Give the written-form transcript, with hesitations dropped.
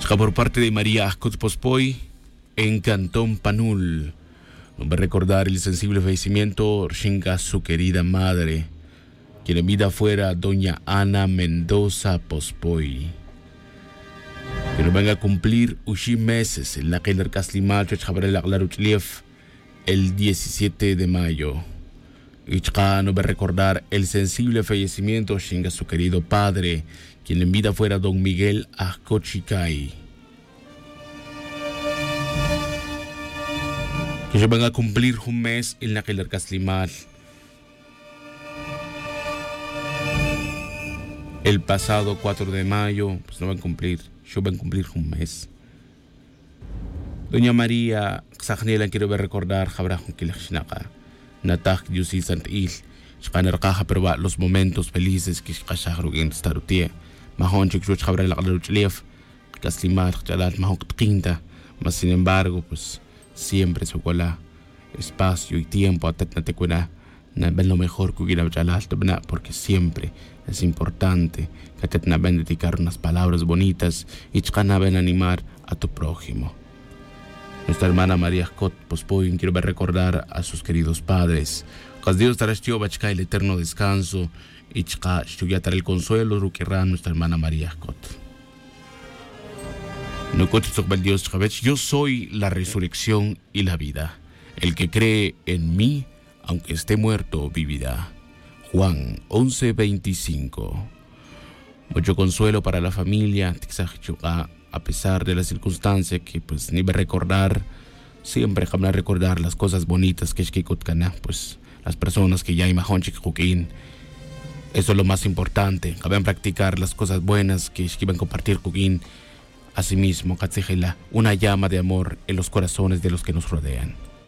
Por parte de María Ascot Pospoy, en Cantón Panul, nos va a recordar el sensible fallecimiento de su querida madre, quien en vida fuera doña Ana Mendoza Pospoy, que nos van a cumplir 8 meses en la que el Caslimacho el 17 de mayo. Ichka nos va a recordar el sensible fallecimiento de su querido padre, quien en vida fuera don Miguel Ascochicay, que se van a cumplir 1 mes en la que el Caslimal. El pasado 4 de mayo, pues no van a cumplir, yo van a cumplir 1 mes. Doña María Xagnela quiero ver recordar Jabrajun Kilachnaka, Natak Yusi Santil, Xpanarcaja, pero los momentos felices que Xashagrugen Starutie, Mahonchik Chuch Jabra la Galuchlief, Caslimal, Jalat Mahok Quinta, mas sin embargo, pues siempre se cuela espacio y tiempo a Tetnatecuena, ven lo mejor que hubiera Jalat, porque siempre es importante que Tetnaben dedicar unas palabras bonitas y Chkanaben animar a tu prójimo. Nuestra hermana María Scott Pospoy quiero ver recordar a sus queridos padres. Que Dios tarastio bachka el eterno descanso y chka shtuyatar el consuelo ruquerra nuestra hermana María Scott. No Dios chavech, yo soy la resurrección y la vida. El que cree en mí, aunque esté muerto, vivirá. Juan 11:25. Mucho consuelo para la familia, a pesar de las circunstancias que pues ni va a recordar, siempre jamás recordar las cosas bonitas que es que pues las personas que ya imajan chiquín. Eso es lo más importante, caben practicar las cosas buenas que van a compartir con asimismo, una llama de amor en los corazones de los que nos rodean.